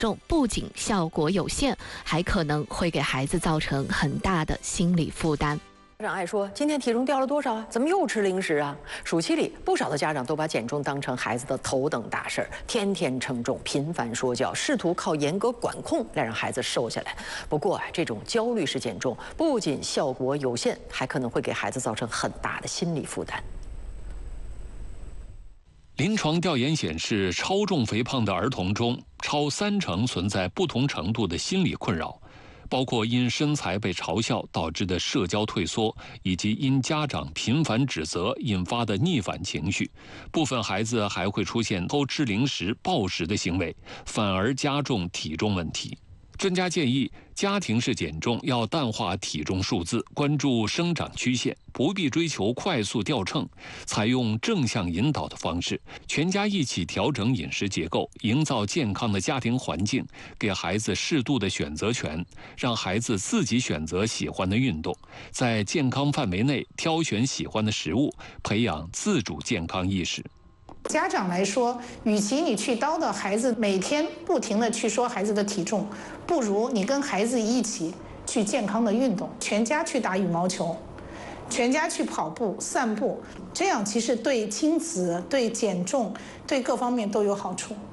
重不仅效果有限，还可能会给孩子造成很大的心理负担。 家长爱说今天体重掉了多少啊？怎么又吃零食啊？暑期里，不少的家长都把减重当成孩子的头等大事儿，天天称重，频繁说教，试图靠严格管控来让孩子瘦下来。不过这种焦虑式减重不仅效果有限，还可能会给孩子造成很大的心理负担。 临床调研显示，超重肥胖的儿童中，超30%存在不同程度的心理困扰。包括因身材被嘲笑导致的社交退缩，以及因家长频繁指责引发的逆反情绪。部分孩子还会出现偷吃零食、暴食的行为，反而加重体重问题。专家建议，家庭式减重要淡化体重数字，关注生长曲线，不必追求快速掉秤，采用正向引导的方式，全家一起调整饮食结构，营造健康的家庭环境，给孩子适度的选择权，让孩子自己选择喜欢的运动，在健康范围内挑选喜欢的食物，培养自主健康意识。 家长来说，与其你去叨叨孩子每天不停地去说孩子的体重，不如你跟孩子一起去健康的运动，全家去打羽毛球，全家去跑步、散步，这样其实对亲子、对减重、对各方面都有好处。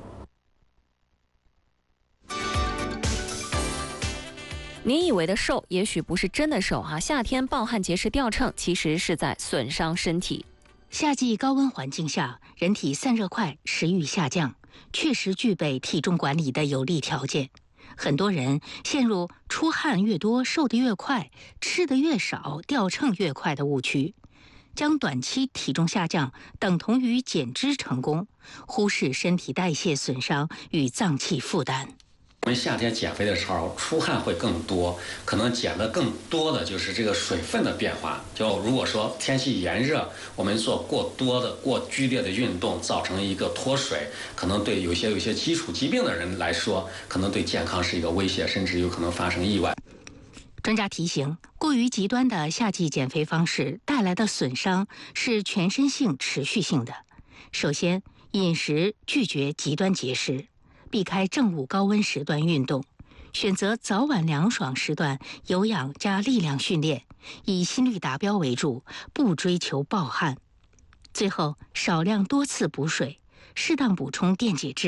你以为的瘦，也许不是真的瘦哈。夏天暴汗结石掉秤，其实是在损伤身体。 夏季高温环境下，人体散热快，食欲下降，确实具备体重管理的有利条件。很多人陷入出汗越多瘦得越快，吃得越少掉秤越快的误区，将短期体重下降等同于减脂成功，忽视身体代谢损伤与脏器负担。 我们夏天减肥的时候出汗会更多，可能减的更多的就是这个水分的变化。就如果说天气炎热，我们做过多的过剧烈的运动，造成一个脱水，可能对有些基础疾病的人来说，可能对健康是一个威胁，甚至有可能发生意外。 专家提醒，过于极端的夏季减肥方式带来的损伤是全身性、持续性的。首先，饮食拒绝极端节食，避开正午高温时段运动，选择早晚凉爽时段有氧加力量训练，以心率达标为主，不追求暴汗。最后，少量多次补水，适当补充电解质。